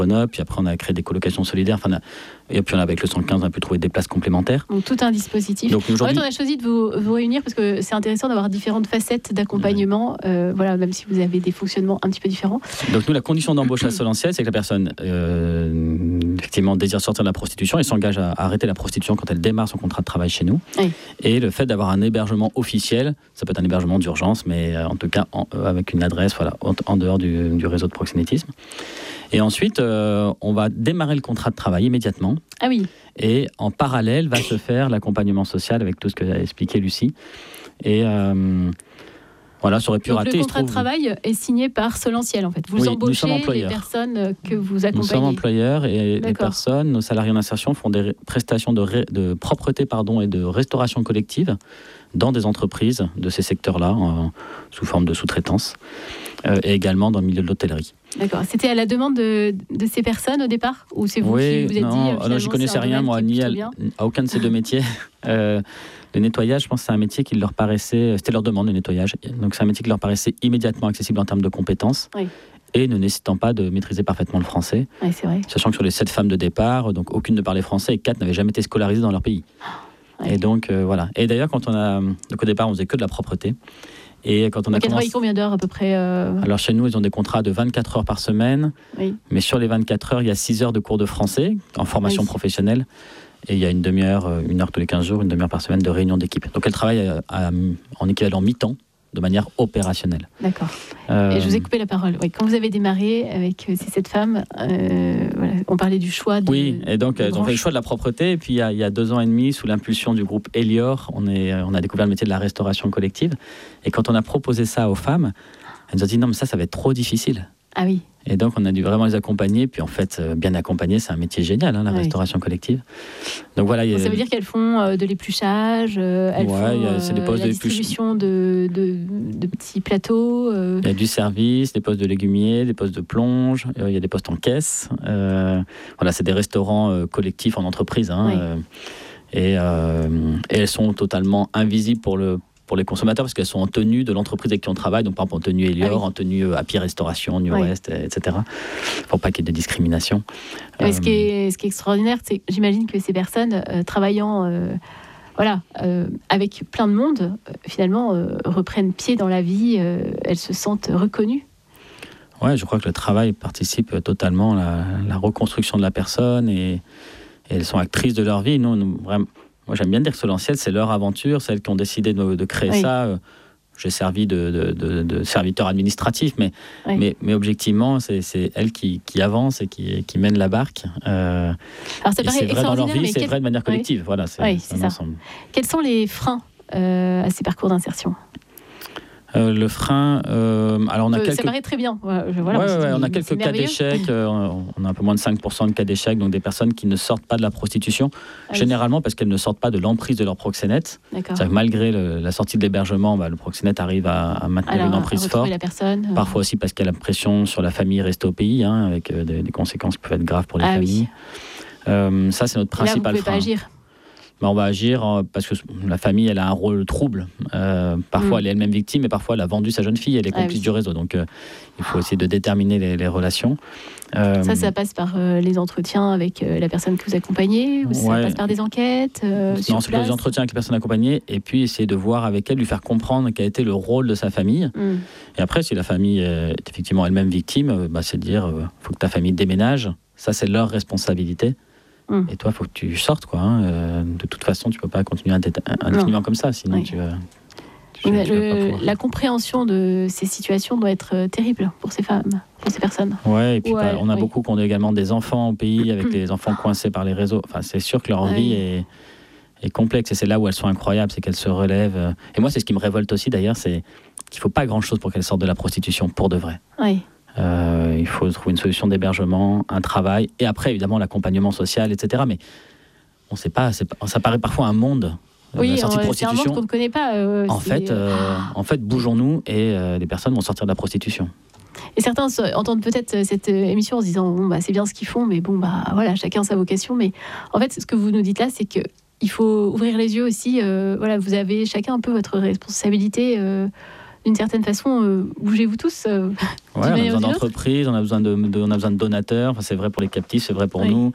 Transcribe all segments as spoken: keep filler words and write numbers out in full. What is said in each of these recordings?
Grenoble, puis après on a créé des colocations solidaires, enfin, on a, et puis on a, avec le cent quinze, on a pu trouver des places complémentaires. Donc tout un dispositif. Donc, en fait, on a choisi de vous, vous réunir parce que c'est intéressant d'avoir différentes facettes d'accompagnement, euh, voilà, même si vous avez des fonctionnements un petit peu différents. Donc nous, la condition d'embauche à Solentiel, c'est que la personne euh, effectivement désire sortir de la prostitution et s'engage à, à arrêter la prostitution quand elle démarre son contrat de travail chez nous. Oui. Et le fait d'avoir un hébergement officiel, ça peut être un hébergement d'urgence, mais euh, en tout cas en, euh, avec une adresse, voilà, en, en dehors du, du réseau de proxénétisme. Et ensuite, euh, on va démarrer le contrat de travail immédiatement. Ah oui. Et en parallèle, va se faire l'accompagnement social avec tout ce que a expliqué Lucie. Et euh, voilà, ça aurait pu Donc rater. Le contrat trouve... de travail est signé par Solentiel, en fait. Vous oui, embauchez les personnes que vous accompagnez. Nous sommes employeurs et D'accord. les personnes, nos salariés en insertion, font des prestations de, ré... de propreté pardon, et de restauration collective dans des entreprises de ces secteurs-là, en... sous forme de sous-traitance, euh, et également dans le milieu de l'hôtellerie. D'accord. C'était à la demande de, de ces personnes au départ, ou c'est vous oui, qui vous êtes non, dit alors j'y connaissais rien moi, ni à, à aucun de ces deux métiers. euh, le nettoyage, je pense que c'est un métier qui leur paraissait, c'était leur demande, le nettoyage. Donc c'est un métier qui leur paraissait immédiatement accessible en termes de compétences. Oui. Et ne nécessitant pas de maîtriser parfaitement le français. Oui, c'est vrai. Sachant que sur les sept femmes de départ, donc aucune ne parlait français et quatre n'avaient jamais été scolarisées dans leur pays. Oui. Et donc euh, voilà. Et d'ailleurs, quand on a, donc au départ, on faisait que de la propreté. Et quand on donc, a commencé... travaillé combien d'heures à peu près euh... Alors chez nous, ils ont des contrats de vingt-quatre heures par semaine. Oui. Mais sur les vingt-quatre heures, il y a six heures de cours de français en formation oui. professionnelle. Et il y a une demi-heure, une heure tous les quinze jours, une demi-heure par semaine de réunion d'équipe. Donc elle travaille à, à, en équivalent mi-temps, de manière opérationnelle. D'accord. Euh... Et je vous ai coupé la parole. Oui, quand vous avez démarré avec ces sept femmes, euh, voilà, on parlait du choix de... Oui, et donc elles ont fait le choix de la propreté. Et puis il y a, il y a deux ans et demi, sous l'impulsion du groupe Elior, on, est, on a découvert le métier de la restauration collective. Et quand on a proposé ça aux femmes, elles nous ont dit non, mais ça, ça va être trop difficile. Ah oui. Et donc, on a dû vraiment les accompagner. Puis, en fait, bien accompagner, c'est un métier génial, hein, la oui. restauration collective. Donc, voilà. Donc, a... Ça veut dire qu'elles font euh, de l'épluchage, euh, elles ouais, font a, c'est des postes euh, la de distribution de, de, de petits plateaux. Euh... Il y a du service, des postes de légumiers, des postes de plonge. Euh, il y a des postes en caisse. Euh, voilà, c'est des restaurants euh, collectifs en entreprise. Hein, oui. euh, et, euh, et elles sont totalement invisibles pour le pour les consommateurs parce qu'elles sont en tenue de l'entreprise avec qui on travaille, donc par exemple en tenue Elior, ah oui. en tenue Happy Restauration, New oui. West, et cetera. Pour pas qu'il y ait de discrimination. Euh... Ce, qui est, ce qui est extraordinaire, c'est que j'imagine que ces personnes euh, travaillant euh, voilà, euh, avec plein de monde, euh, finalement, euh, reprennent pied dans la vie, euh, elles se sentent reconnues. Ouais, je crois que le travail participe totalement à la, la reconstruction de la personne et, et elles sont actrices de leur vie. Nous, nous vraiment. Moi, j'aime bien dire que Solentiel, c'est leur aventure, celles qui ont décidé de, de créer oui. ça. J'ai servi de, de, de, de serviteur administratif, mais, oui. mais, mais objectivement, c'est, c'est elles qui, qui avancent et qui, qui mènent la barque. Euh, Alors, ça paraît c'est vrai dans leur vie, c'est quel... vrai de manière collective. Oui. Voilà, c'est, oui, c'est ça. Ensemble. Quels sont les freins euh, à ces parcours d'insertion ? Euh, le frein, euh, alors on a euh, quelques... Ça paraît très bien. Voilà, ouais, on, ouais, dit, on a quelques cas d'échec. Euh, on a un peu moins de cinq pour cent de cas d'échec, donc des personnes qui ne sortent pas de la prostitution, ah, généralement oui. parce qu'elles ne sortent pas de l'emprise de leur proxénète. C'est-à-dire que malgré le, la sortie de l'hébergement, bah, le proxénète arrive à, à maintenir alors, une emprise forte. La personne, euh... Parfois aussi parce qu'il y a la pression sur la famille restée au pays, hein, avec euh, des, des conséquences qui peuvent être graves pour les ah, familles. Oui. Euh, ça, c'est notre principal frein. Là, vous pouvez frein. pas agir. Ben, on va agir parce que la famille, elle a un rôle trouble. Euh, parfois, mmh. elle est elle-même victime, et parfois, elle a vendu sa jeune fille, elle est complice ah, oui. du réseau. Donc, euh, il faut essayer de déterminer les, les relations. Euh, ça, ça passe par euh, les entretiens avec euh, la personne que vous accompagnez, ou ouais. ça passe par des enquêtes euh, Non, c'est les entretiens avec la personne accompagnée, et puis essayer de voir avec elle, lui faire comprendre quel a été le rôle de sa famille. Mmh. Et après, si la famille est effectivement elle-même victime, bah, c'est de dire, il euh, faut que ta famille déménage. Ça, c'est leur responsabilité. Et toi, il faut que tu sortes, quoi. Hein. Euh, de toute façon, tu ne peux pas continuer indéfiniment comme ça, sinon oui. tu, euh, tu, oui, tu le, vas pas pouvoir. La compréhension de ces situations doit être terrible pour ces femmes, pour ces personnes. Ouais, et puis ouais, bah, on a oui. beaucoup qui ont également des enfants au pays, avec les enfants coincés par les réseaux. Enfin, c'est sûr que leur ouais. vie est, est complexe, et c'est là où elles sont incroyables, c'est qu'elles se relèvent. Et moi, c'est ce qui me révolte aussi, d'ailleurs, c'est qu'il ne faut pas grand-chose pour qu'elles sortent de la prostitution, pour de vrai. Oui. Euh, il faut trouver une solution d'hébergement, un travail, et après évidemment l'accompagnement social, et cetera. Mais on sait pas, c'est pas ça paraît parfois un monde. Oui, la sortie euh, de prostitution. C'est un monde qu'on ne connaît pas. Euh, en fait, euh, en fait, bougeons-nous et euh, les personnes vont sortir de la prostitution. Et certains entendent peut-être cette émission en se disant bon bah c'est bien ce qu'ils font, mais bon bah voilà, chacun sa vocation. Mais en fait, ce que vous nous dites là, c'est que il faut ouvrir les yeux aussi. Euh, voilà, vous avez chacun un peu votre responsabilité. Euh, d'une certaine façon, euh, bougez-vous tous. Euh, ouais, on a besoin d'entreprises, on a besoin de, de, on a besoin de donateurs. Enfin, c'est vrai pour les captifs, c'est vrai pour oui. nous.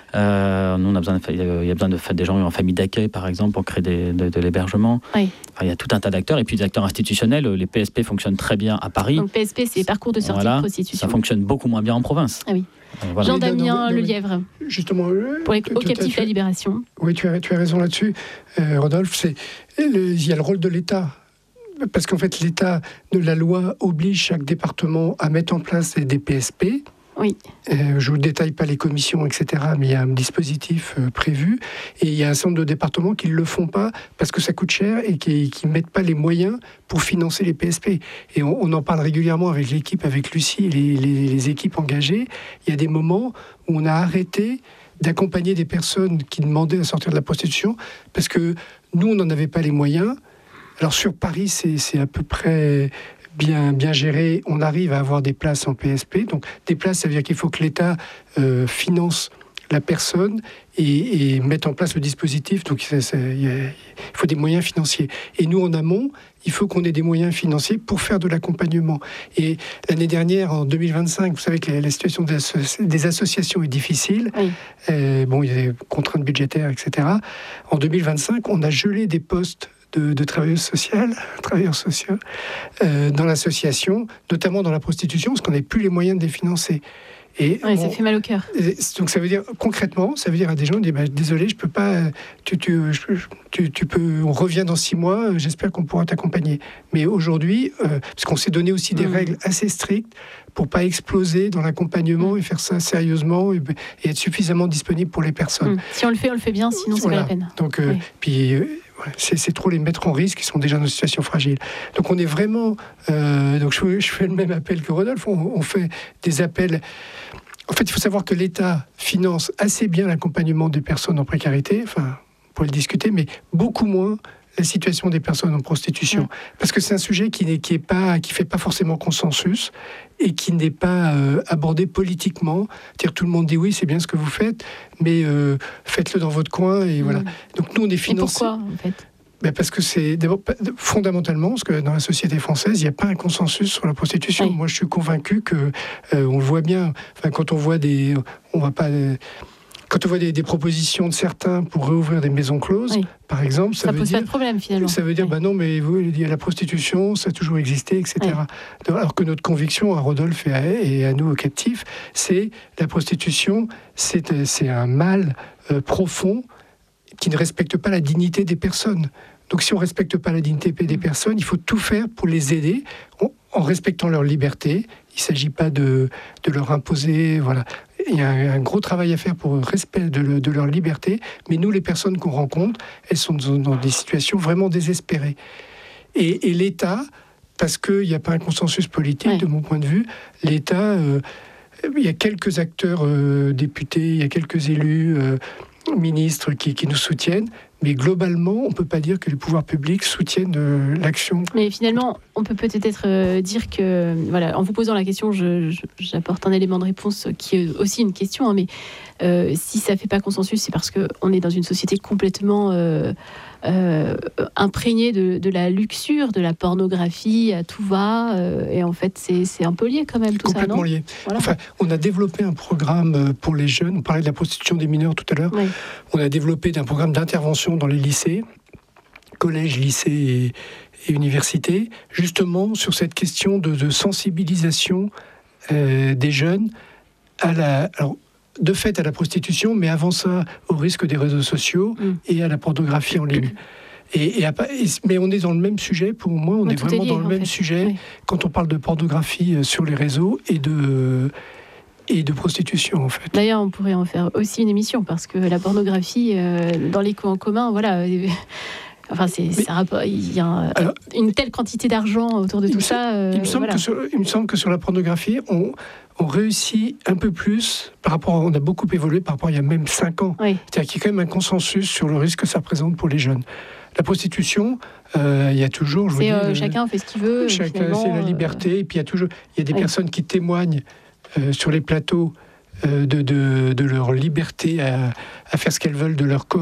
Euh, nous, on a besoin de, il y a besoin de faire des gens en famille d'accueil, par exemple, pour créer des, de, de l'hébergement. Oui. Enfin, il y a tout un tas d'acteurs. Et puis des acteurs institutionnels. Les P S P fonctionnent très bien à Paris. Donc P S P, c'est parcours de sortie voilà. de prostitution. Ça fonctionne beaucoup moins bien en province. Ah oui. Euh, voilà. Jean-Damien Lelièvre. Justement, euh, pour les, au captif la libération. Oui, tu as, tu as raison là-dessus, euh, Rodolphe. C'est, le, il y a le rôle de l'État. Parce qu'en fait, l'État de la loi oblige chaque département à mettre en place des P S P. Oui. Euh, je ne vous détaille pas les commissions, et cetera, mais il y a un dispositif euh, prévu. Et il y a un certain nombre de départements qui ne le font pas parce que ça coûte cher et qui ne mettent pas les moyens pour financer les P S P. Et on, on en parle régulièrement avec l'équipe, avec Lucie et les, les, les équipes engagées. Il y a des moments où on a arrêté d'accompagner des personnes qui demandaient à sortir de la prostitution parce que nous, on n'en avait pas les moyens. Alors sur Paris, c'est, c'est à peu près... Bien, bien géré, on arrive à avoir des places en P S P. Donc, des places, ça veut dire qu'il faut que l'État euh, finance la personne et, et mette en place le dispositif. Donc, ça, ça, il, y a, il faut des moyens financiers. Et nous, en amont, il faut qu'on ait des moyens financiers pour faire de l'accompagnement. Et l'année dernière, en deux mille vingt-cinq, vous savez que la, la situation des, asso- des associations est difficile. Oui. Euh, bon, il y a des contraintes budgétaires, et cetera. En deux mille vingt-cinq, on a gelé des postes de, de travailleurs sociaux, travailleurs sociaux euh, dans l'association, notamment dans la prostitution, parce qu'on n'avait plus les moyens de les financer. Et ouais, on, ça fait mal au cœur. Donc ça veut dire, concrètement, ça veut dire à des gens, on dit, bah, désolé, je peux pas, tu, tu, tu, tu peux, on revient dans six mois, j'espère qu'on pourra t'accompagner. Mais aujourd'hui, euh, parce qu'on s'est donné aussi des mmh. règles assez strictes pour pas exploser dans l'accompagnement et faire ça sérieusement et, et être suffisamment disponible pour les personnes. Mmh. Si on le fait, on le fait bien, sinon c'est voilà. pas la peine. Donc, euh, oui. puis... Euh, C'est, c'est trop les mettre en risque, ils sont déjà dans une situation fragile. Donc on est vraiment... Euh, donc je, je fais le même appel que Rodolphe, on, on fait des appels... En fait, il faut savoir que l'État finance assez bien l'accompagnement des personnes en précarité, enfin, on pourrait le discuter, mais beaucoup moins la situation des personnes en prostitution. Ouais. Parce que c'est un sujet qui n'est qui est pas, qui fait pas forcément consensus et qui n'est pas euh, abordé politiquement. C'est-à-dire tout le monde dit oui, c'est bien ce que vous faites, mais euh, faites-le dans votre coin et mmh. voilà. Donc nous, on est financés. Et pourquoi, en fait ? Ben parce que c'est d'abord fondamentalement, parce que dans la société française, il n'y a pas un consensus sur la prostitution. Oui. Moi, je suis convaincu que euh, on le voit bien. Enfin, quand on voit des, on va pas. Euh, Quand on voit des, des propositions de certains pour réouvrir des maisons closes, oui. par exemple, ça, ça veut pose dire... pas de problème, finalement. Ça veut dire, oui. bah non, mais vous, il y a la prostitution, ça a toujours existé, et cetera. Oui. Alors que notre conviction, à Rodolphe et à, et à nous, aux captifs, c'est la prostitution, c'est, c'est un mal euh, profond qui ne respecte pas la dignité des personnes. Donc si on ne respecte pas la dignité des personnes, il faut tout faire pour les aider en, en respectant leur liberté. Il ne s'agit pas de, de leur imposer... Voilà. Il y a un, un gros travail à faire pour le respect de, le, de leur liberté. Mais nous, les personnes qu'on rencontre, elles sont dans, dans des situations vraiment désespérées. Et, et l'État, parce qu'il n'y a pas un consensus politique, ouais. de mon point de vue, l'État... Euh, il y a quelques acteurs euh, députés, il y a quelques élus... Euh, ministres qui, qui nous soutiennent, mais globalement, on ne peut pas dire que les pouvoirs publics soutiennent euh, l'action. Mais finalement, on peut peut-être euh, dire que, voilà, en vous posant la question, je, je, j'apporte un élément de réponse qui est aussi une question, hein, mais euh, si ça ne fait pas consensus, c'est parce qu'on est dans une société complètement euh, euh, imprégnée de, de la luxure, de la pornographie, à tout va, euh, et en fait, c'est, c'est un peu lié quand même, tout complètement ça, non ? lié. Voilà. Enfin, on a développé un programme pour les jeunes, on parlait de la prostitution des mineurs tout à l'heure, oui. On a développé un programme d'intervention dans les lycées, collèges, lycées et, et universités, justement sur cette question de, de sensibilisation euh, des jeunes à la, alors, de fait à la prostitution, mais avant ça au risque des réseaux sociaux mmh. et à la pornographie en ligne. Et, et, et, mais on est dans le même sujet, pour moi, on ouais, est vraiment est lié, dans le même fait. sujet oui. quand on parle de pornographie sur les réseaux et de... et de prostitution, en fait. D'ailleurs, on pourrait en faire aussi une émission, parce que la pornographie, euh, dans l'éco en commun, voilà... Euh, enfin, c'est, c'est un, il y a un, alors, une telle quantité d'argent autour de tout ça. Euh, il, me semble voilà. que sur, il me semble que sur la pornographie, on, on réussit un peu plus, par rapport, on a beaucoup évolué par rapport à il y a même cinq ans. Oui. C'est-à-dire qu'il y a quand même un consensus sur le risque que ça représente pour les jeunes. La prostitution, euh, il y a toujours... Je c'est, vous dis, euh, le, chacun fait ce qu'il veut. Chacun, c'est la liberté. Euh... Et puis il y a toujours... Il y a des oui. personnes qui témoignent euh, sur les plateaux euh, de, de, de leur liberté à, à faire ce qu'elles veulent de leur corps.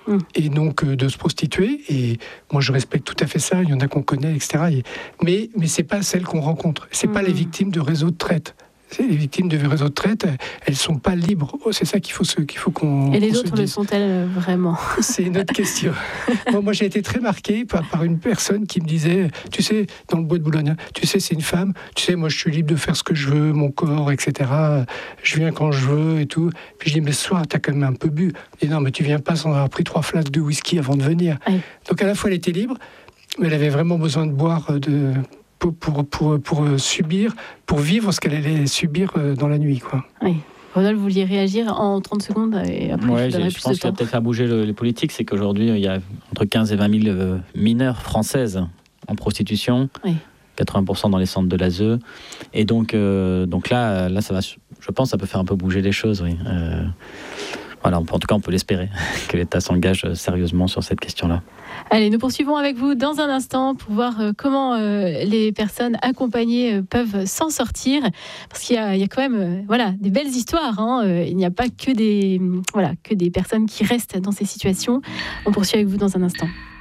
Mmh. Et donc euh, de se prostituer. Et moi, je respecte tout à fait ça. Il y en a qu'on connaît, et cetera. Et, mais mais c'est pas celles qu'on rencontre. C'est mmh. pas les victimes de réseaux de traite. Les victimes de réseaux de traite, elles sont pas libres. C'est ça qu'il faut, se, qu'il faut qu'on. Et les qu'on autres le sont-elles vraiment? C'est une autre question. Moi, moi, j'ai été très marqué par, par une personne qui me disait, tu sais, dans le bois de Boulogne, tu sais, c'est une femme. Tu sais, moi, je suis libre de faire ce que je veux, mon corps, et cetera. Je viens quand je veux et tout. Puis je dis, mais ce soir, t'as quand même un peu bu. Et non, mais tu viens pas sans avoir pris trois flasques de whisky avant de venir. Oui. Donc à la fois, elle était libre, mais elle avait vraiment besoin de boire de. Pour, pour, pour, pour subir, pour vivre ce qu'elle allait subir dans la nuit, quoi. Oui. Rodolphe, vous vouliez réagir en trente secondes et après ouais, je, je pense qu'il va peut-être faire bouger le, les politiques. C'est qu'aujourd'hui, il y a entre quinze et vingt mille euh, mineurs françaises en prostitution, oui. quatre-vingts pour cent dans les centres de l'A S E. Et donc, euh, donc là, là, ça va, je pense que ça peut faire un peu bouger les choses, oui. Euh, Voilà, en tout cas, on peut l'espérer, que l'État s'engage sérieusement sur cette question-là. Allez, nous poursuivons avec vous dans un instant pour voir comment euh, les personnes accompagnées euh, peuvent s'en sortir. Parce qu'il y a, il y a quand même euh, voilà, des belles histoires. Hein. Euh, il n'y a pas que des, voilà, que des personnes qui restent dans ces situations. On poursuit avec vous dans un instant.